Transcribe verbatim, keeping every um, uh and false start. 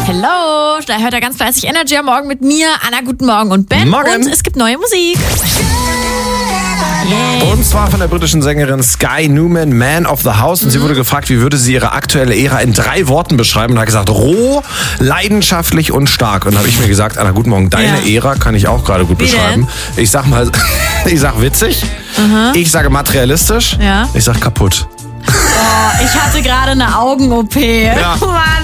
Hello, da hört er ganz fleißig Energy am Morgen mit mir, Anna, guten Morgen und Ben. Morgen. Und es gibt neue Musik. Yeah. Und zwar von der britischen Sängerin Sky Newman, Man of the House. Und mhm. sie wurde gefragt, wie würde sie ihre aktuelle Ära in drei Worten beschreiben. Und hat gesagt, roh, leidenschaftlich und stark. Und da habe ich mir gesagt, Anna, guten Morgen, deine ja. Ära kann ich auch gerade gut wie beschreiben. Denn? Ich sag mal, ich sag witzig, mhm. ich sage materialistisch, ja. ich sag kaputt. Oh, ich hatte gerade eine Augen-O P. Ja. Mann.